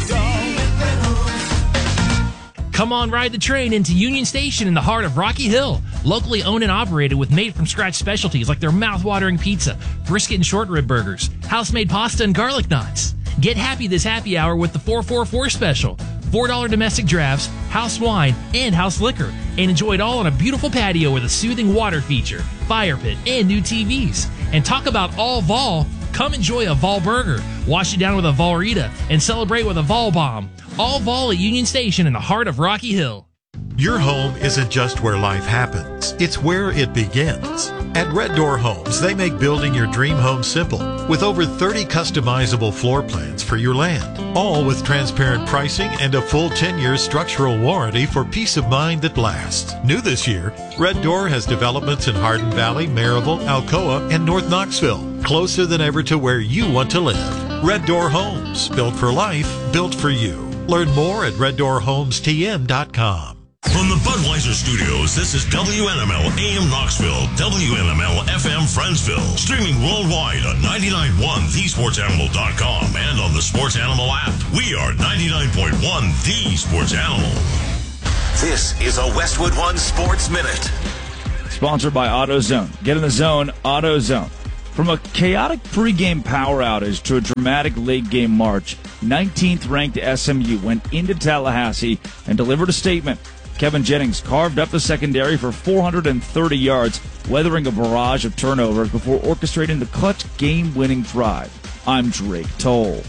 Come on, ride the train into Union Station in the heart of Rocky Hill. Locally owned and operated with made-from-scratch specialties like their mouth-watering pizza, brisket and short rib burgers, house-made pasta and garlic knots. Get happy this happy hour with the 444 special. $4 domestic drafts, house wine, and house liquor. And enjoy it all on a beautiful patio with a soothing water feature, fire pit, and new TVs. And talk about all Vol. Come enjoy a Vol burger, wash it down with a Volrita, and celebrate with a Vol bomb. All Vol at Union Station in the heart of Rocky Hill. Your home isn't just where life happens, it's where it begins. At Red Door Homes, they make building your dream home simple with over 30 customizable floor plans for your land, all with transparent pricing and a full 10-year structural warranty for peace of mind that lasts. New this year, Red Door has developments in Hardin Valley, Maryville, Alcoa, and North Knoxville, closer than ever to where you want to live. Red Door Homes, built for life, built for you. Learn more at reddoorhomestm.com. From the Budweiser Studios, this is WNML AM Knoxville, WNML FM Friendsville. Streaming worldwide on 99.1 thesportsanimal.com and on the Sports Animal app. We are 99.1 The Sports Animal. This is a Westwood One Sports Minute. Sponsored by AutoZone. Get in the zone, AutoZone. From a chaotic pregame power outage to a dramatic late-game march, 19th ranked SMU went into Tallahassee and delivered a statement. Kevin Jennings carved up the secondary for 430 yards, weathering a barrage of turnovers before orchestrating the clutch game-winning drive. I'm Drake Toll.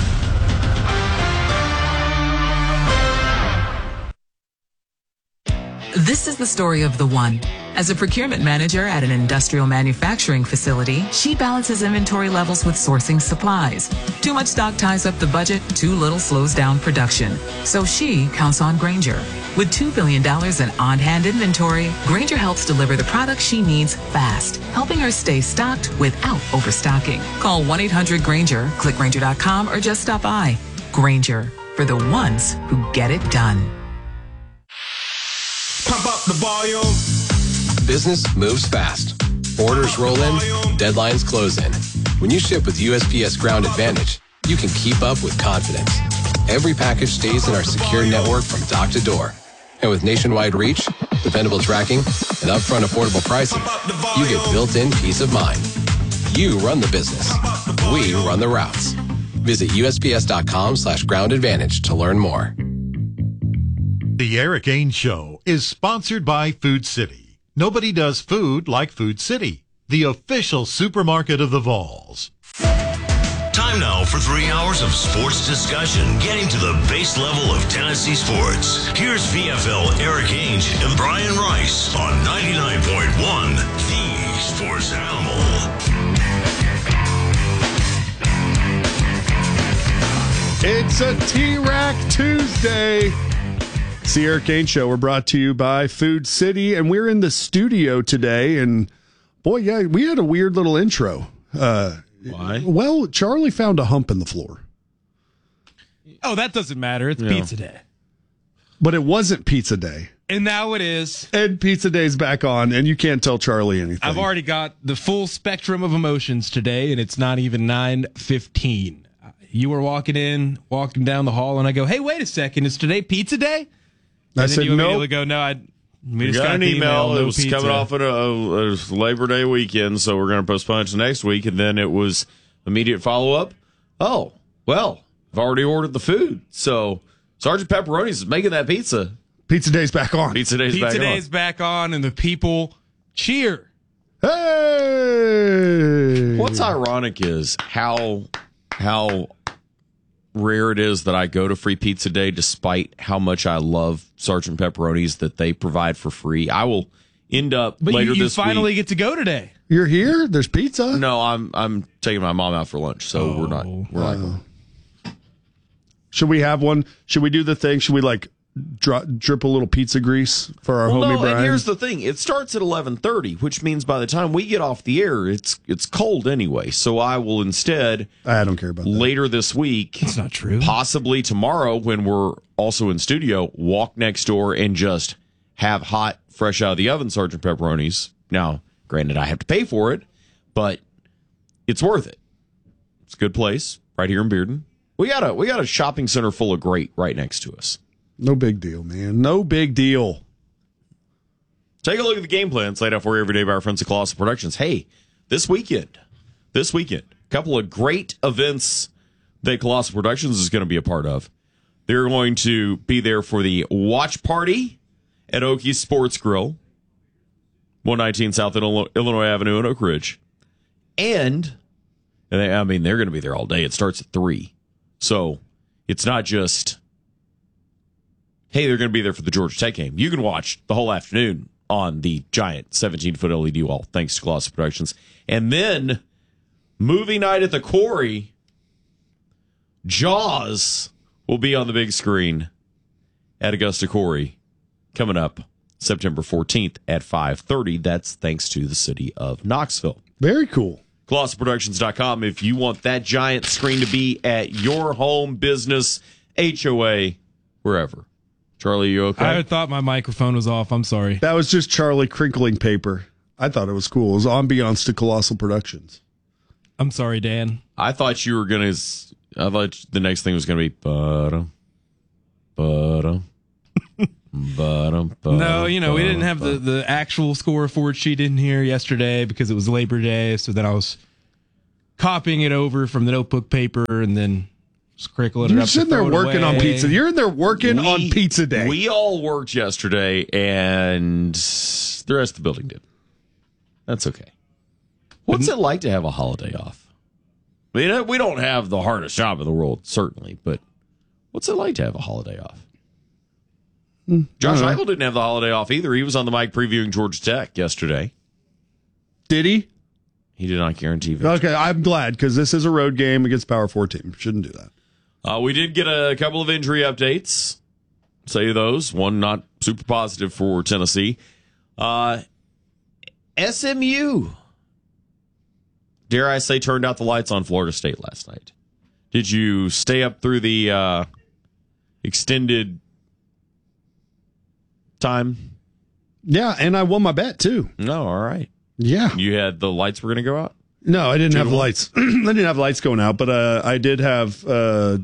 This is the story of the one. As a procurement manager at an industrial manufacturing facility, she balances inventory levels with sourcing supplies. Too much stock ties up the budget, too little slows down production. So she counts on Grainger. With $2 billion in on-hand inventory, Grainger helps deliver the products she needs fast, helping her stay stocked without overstocking. Call 1-800-GRAINGER, click Grainger.com, or just stop by. Grainger, for the ones who get it done. Pump up the volume. Business moves fast. Orders roll in, deadlines close in. When you ship with USPS Ground Advantage, you can keep up with confidence. Every package stays in our secure network from dock to door. And with nationwide reach, dependable tracking, and upfront affordable pricing, you get built-in peace of mind. You run the business. We run the routes. Visit USPS.com/Ground Advantage to learn more. The Eric Ainge Show is sponsored by Food City. Nobody does food like Food City, the official supermarket of the Vols. Time now for 3 hours of sports discussion, getting to the base level of Tennessee sports. Here's VFL Eric Ainge and Brian Rice on 99.1 The Sports Animal. It's a T-Rack Tuesday. It's the Eric Ainge Show. We're brought to you by Food City, and we're in the studio today. And boy, yeah, we had a weird little intro. Why? Well, Charlie found a hump in the floor. Oh, that doesn't matter. It's pizza day. But it wasn't pizza day. And now it is. And pizza day's back on, and you can't tell Charlie anything. I've already got the full spectrum of emotions today, and it's not even 9:15. You were walking down the hall, and I go, "Hey, wait a second, is today pizza day?" And I then said, you immediately nope. go, "No, we just got an email. No It was pizza. coming off at a Labor Day weekend, so we're going to postpone it to next week." And then it was immediate follow-up. Oh, well, I've already ordered the food. So Sergeant Pepperoni's is making that pizza. Pizza Day's back on. Pizza Day's back on, and the people cheer. Hey! What's ironic is how rare it is that I go to Free Pizza Day, despite how much I love Sergeant Pepperoni's that they provide for free. I will end up later this week. You finally get to go today. You're here. There's pizza. No, I'm taking my mom out for lunch, so we're not going. Should we have one? Should we do the thing? Should we drip a little pizza grease for our homie Brian? And here's the thing: it starts at 11:30, which means by the time we get off the air, it's cold anyway. So I will instead. I don't care about that. Later this week. It's not true. Possibly tomorrow, when we're also in studio, walk next door and just have hot, fresh out of the oven Sergeant Pepperoni's. Now, granted, I have to pay for it, but it's worth it. It's a good place right here in Bearden. We got a shopping center full of great right next to us. No big deal, man. No big deal. Take a look at the game plans laid out for you every day by our friends at Colossal Productions. Hey, this weekend, a couple of great events that Colossal Productions is going to be a part of. They're going to be there for the watch party at Okies Sports Grill, 119 South Illinois Avenue in Oak Ridge. And they're going to be there all day. It starts at 3. So it's not just, hey, they're going to be there for the Georgia Tech game. You can watch the whole afternoon on the giant 17-foot LED wall, thanks to Colossal Productions. And then, movie night at the Quarry, Jaws will be on the big screen at Augusta Quarry coming up September 14th at 5:30. That's thanks to the city of Knoxville. Very cool. ColossalProductions.com if you want that giant screen to be at your home, business, HOA, wherever. Charlie, you okay? I thought my microphone was off. I'm sorry. That was just Charlie crinkling paper. I thought it was cool. It was ambiance to Colossal Productions. I'm sorry, Dan. I thought you were going to... I thought the next thing was going to be... No, we didn't have the actual scoreboard sheet in here yesterday because it was Labor Day, so then I was copying it over from the notebook paper and then just crinkling it up. You're sitting there working on pizza. You're in there working on pizza day. We all worked yesterday, and the rest of the building did. That's okay. What's it like to have a holiday off? I mean, we don't have the hardest job in the world, certainly, but what's it like to have a holiday off? Josh Heupel didn't have the holiday off either. He was on the mic previewing Georgia Tech yesterday. Did he? He did not guarantee victory. Okay, I'm glad because this is a road game against Power 4 team. Shouldn't do that. We did get a couple of injury updates. Say those. One not super positive for Tennessee. SMU, dare I say, turned out the lights on Florida State last night. Did you stay up through the extended time? Yeah, and I won my bet too. No, all right. Yeah. You had the lights were going to go out? No, I didn't have the lights. I didn't have lights going out, but I did have SMU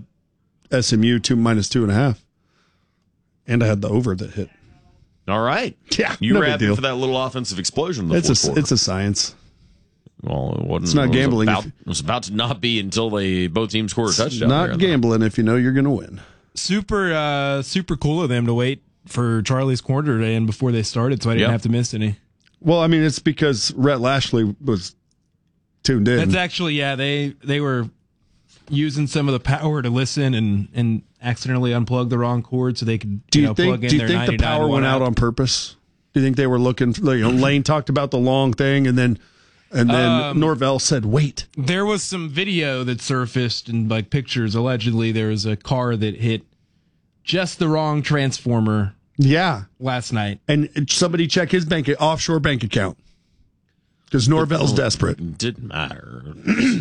-2.5. And I had the over that hit. All right. Yeah. You were happy for that little offensive explosion in the fourth quarter. It's a science. Well, it wasn't. It's not gambling. It was about to not be until both teams scored a touchdown. Not gambling if you know you're going to win. Super cool of them to wait for Charlie's corner to end before they started, so I didn't have to miss any. Well, I mean, it's because Rhett Lashley was tuned in. That's actually, they were using some of the power to listen and accidentally unplug the wrong cord so they could plug in their 99 Do you think the power went out on purpose? Do you think they were looking? Lane talked about the long thing, and then Norvell said, "Wait." There was some video that surfaced and pictures. Allegedly, there was a car that hit just the wrong transformer. Yeah, last night, and somebody check his offshore bank account because Norvell's desperate. It didn't matter.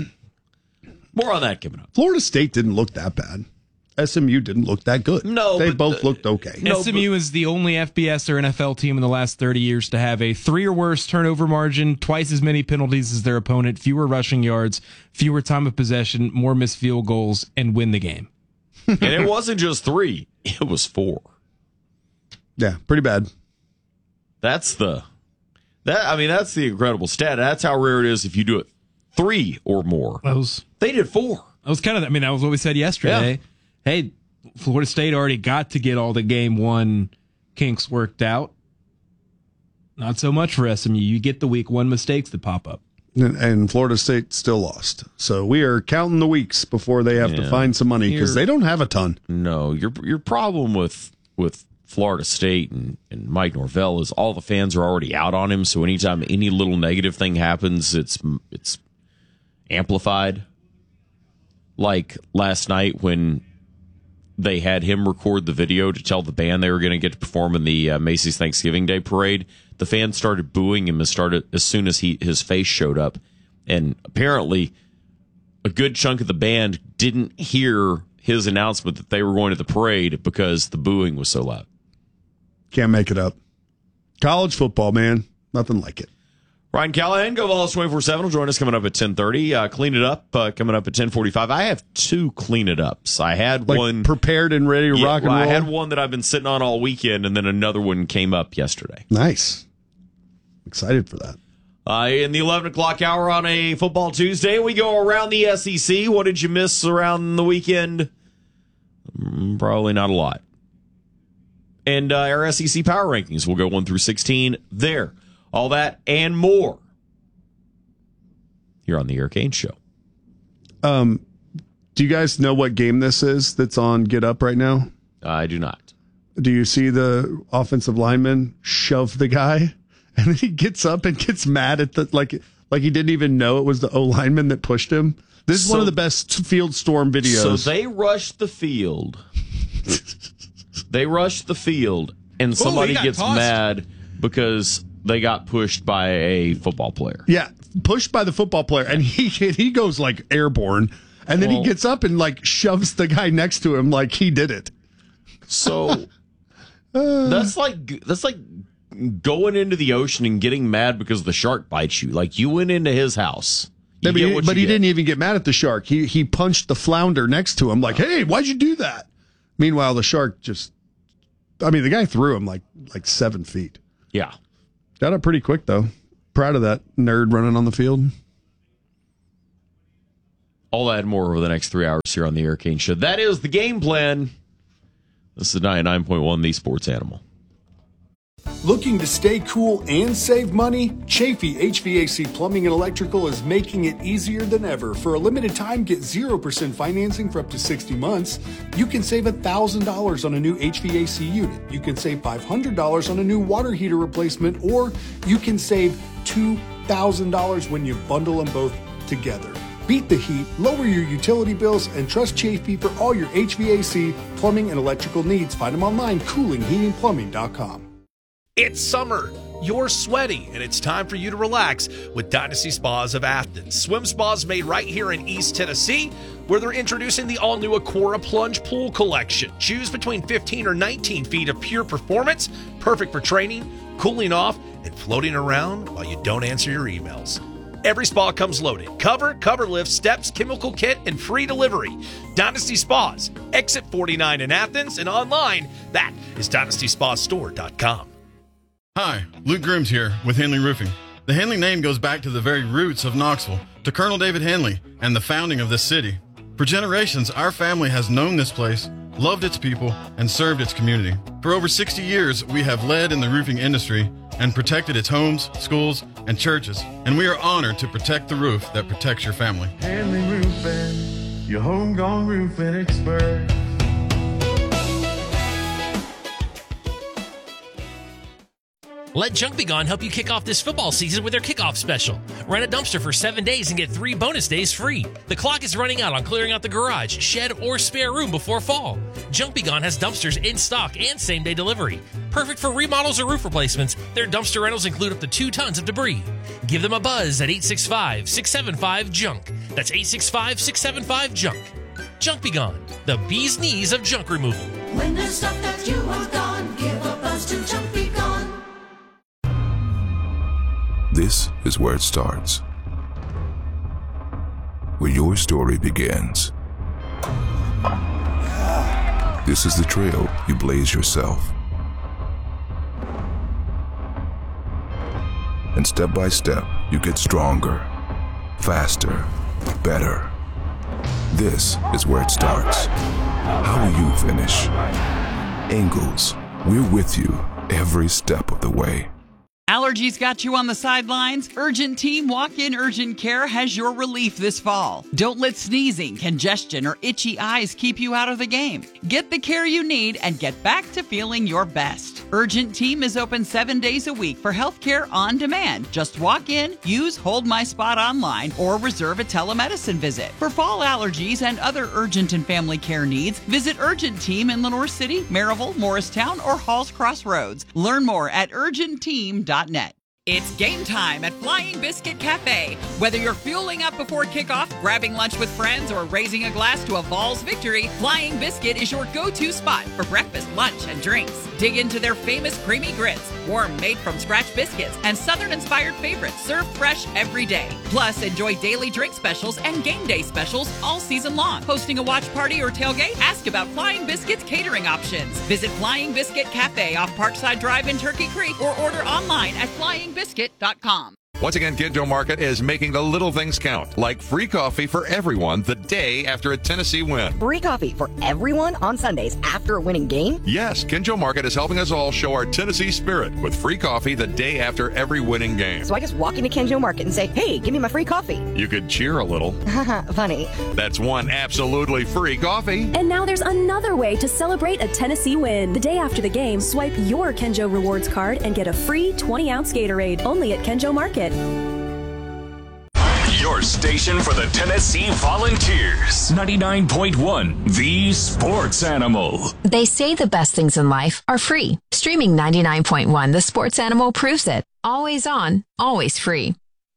More on that coming up. Florida State didn't look that bad. SMU didn't look that good. No, they both looked okay. SMU is the only FBS or NFL team in the last 30 years to have a 3 or worse turnover margin, twice as many penalties as their opponent, fewer rushing yards, fewer time of possession, more missed field goals, and win the game. And it wasn't just 3; it was 4. Yeah, pretty bad. That's the incredible stat. That's how rare it is if you do it 3 or more. They did 4. That was that was what we said yesterday. Yeah. Hey, Florida State already got to get all the game 1 kinks worked out. Not so much for SMU. You get the week 1 mistakes that pop up. And Florida State still lost. So we are counting the weeks before they have to find some money because they don't have a ton. No, your problem with Florida State and Mike Norvell is all the fans are already out on him. So anytime any little negative thing happens, it's amplified. Like last night when they had him record the video to tell the band they were going to get to perform in the Macy's Thanksgiving Day Parade, the fans started booing him as soon as his face showed up. And apparently a good chunk of the band didn't hear his announcement that they were going to the parade because the booing was so loud. Can't make it up. College football, man. Nothing like it. Ryan Callahan, GoVols 24/7 will join us coming up at 10:30. Clean It Up coming up at 10:45. I have 2 Clean It Ups. I had one prepared and ready to rock and roll. I had one that I've been sitting on all weekend, and then another one came up yesterday. Nice. Excited for that. In the 11 o'clock hour on a football Tuesday, we go around the SEC. What did you miss around the weekend? Probably not a lot. And our SEC power rankings will go 1 through 16 there. All that and more here on the Eric Ainge Show. Do you guys know what game this is that's on Get Up right now? I do not. Do you see the offensive lineman shove the guy? And then he gets up and gets mad at like he didn't even know it was the O-lineman that pushed him. This is one of the best field storm videos. So they rushed the field. And somebody gets mad because They got pushed by a football player. Yeah, pushed by the football player, and he goes like airborne, and then he gets up and like shoves the guy next to him like he did it. So that's like going into the ocean and getting mad because the shark bites you. Like, you went into his house. But he didn't even get mad at the shark. He punched the flounder next to him like, hey, why'd you do that? Meanwhile, the shark the guy threw him like 7 feet. Yeah. Got up pretty quick, though. Proud of that nerd running on the field. All that and more over the next 3 hours here on the Hurricane Show. That is the game plan. This is 99.1 The Sports Animal. Looking to stay cool and save money? Chafee HVAC Plumbing and Electrical is making it easier than ever. For a limited time, get 0% financing for up to 60 months. You can save $1,000 on a new HVAC unit. You can save $500 on a new water heater replacement, or you can save $2,000 when you bundle them both together. Beat the heat, lower your utility bills, and trust Chafee for all your HVAC, plumbing, and electrical needs. Find them online, coolingheatingplumbing.com. It's summer. You're sweaty, and it's time for you to relax with Dynasty Spas of Athens. Swim spas made right here in East Tennessee, where they're introducing the all-new Aquara Plunge Pool Collection. Choose between 15 or 19 feet of pure performance, perfect for training, cooling off, and floating around while you don't answer your emails. Every spa comes loaded. Cover lift, steps, chemical kit, and free delivery. Dynasty Spas, exit 49 in Athens, and online, that is DynastySpaStore.com. Hi, Luke Grooms here with Henley Roofing. The Henley name goes back to the very roots of Knoxville, to Colonel David Henley and the founding of this city. For generations, our family has known this place, loved its people, and served its community. For over 60 years, we have led in the roofing industry and protected its homes, schools, and churches. And we are honored to protect the roof that protects your family. Henley Roofing, your homegrown roofing expert. Let Junk Be Gone help you kick off this football season with their kickoff special. Rent a dumpster for 7 days and get 3 bonus days free. The clock is running out on clearing out the garage, shed, or spare room before fall. Junk Be Gone has dumpsters in stock and same-day delivery. Perfect for remodels or roof replacements, their dumpster rentals include up to 2 tons of debris. Give them a buzz at 865-675-JUNK. That's 865-675-JUNK. Junk Be Gone, the bee's knees of junk removal. When there's stuff that you want gone, give a buzz to Junk Be Gone. This is where it starts, where your story begins. This is the trail you blaze yourself. And step by step, you get stronger, faster, better. This is where it starts. How will you finish? Ingles, we're with you every step of the way. Allergies got you on the sidelines? Urgent Team Walk-In Urgent Care has your relief this fall. Don't let sneezing, congestion, or itchy eyes keep you out of the game. Get the care you need and get back to feeling your best. Urgent Team is open 7 days a week for healthcare on demand. Just walk in, use Hold My Spot online, or reserve a telemedicine visit. For fall allergies and other urgent and family care needs, visit Urgent Team in Lenore City, Maryville, Morristown, or Halls Crossroads. Learn more at urgentteam.net. It's game time at Flying Biscuit Cafe. Whether you're fueling up before kickoff, grabbing lunch with friends, or raising a glass to a Vols victory, Flying Biscuit is your go-to spot for breakfast, lunch, and drinks. Dig into their famous creamy grits, warm made-from-scratch biscuits, and Southern-inspired favorites served fresh every day. Plus, enjoy daily drink specials and game day specials all season long. Hosting a watch party or tailgate? Ask about Flying Biscuit's catering options. Visit Flying Biscuit Cafe off Parkside Drive in Turkey Creek, or order online at flyingbiscuit.com. Once again, Kinjo Market is making the little things count, like free coffee for everyone the day after a Tennessee win. Free coffee for everyone on Sundays after a winning game? Yes, Kinjo Market is helping us all show our Tennessee spirit with free coffee the day after every winning game. So I just walk into Kinjo Market and say, hey, give me my free coffee. You could cheer a little. Funny. That's one absolutely free coffee. And now there's another way to celebrate a Tennessee win. The day after the game, swipe your Kenjo Rewards card and get a free 20-ounce Gatorade only at Kenjo Market. Your station for the Tennessee Volunteers. 99.1, The Sports Animal. They say the best things in life are free. Streaming 99.1, The Sports Animal proves it. Always on, always free.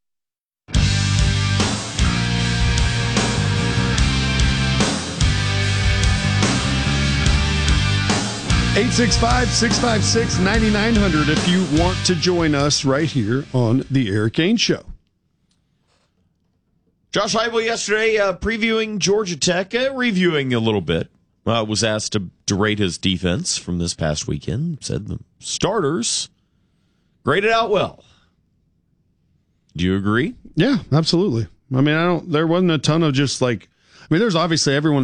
Eight 865-656-9900 if you want to join us right here on the Eric Kane Show. Josh Heupel yesterday previewing Georgia Tech, reviewing a little bit. Was asked to rate his defense from this past weekend. Said the starters graded out well. Do you agree? Yeah, absolutely. I mean, there wasn't a ton of just like, I mean, there's obviously everyone